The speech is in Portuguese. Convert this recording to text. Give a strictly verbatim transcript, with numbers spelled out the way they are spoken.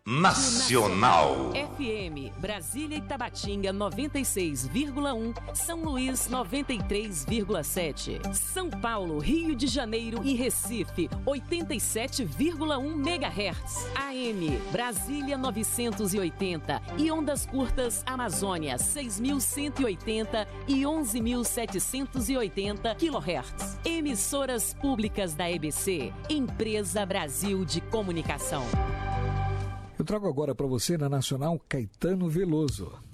Nacional. F M, Brasília e Tabatinga noventa e seis vírgula um, São Luís noventa e três vírgula sete, São Paulo, Rio de Janeiro e Recife oitenta e sete vírgula um megahertz. A M, Brasília novecentos e oitenta e ondas curtas Amazônia seis mil cento e oitenta e onze mil setecentos e oitenta quilohertz. Emissoras públicas da E B C, Empresa Brasil de Comunicação. Eu trago agora para você na Nacional Caetano Veloso.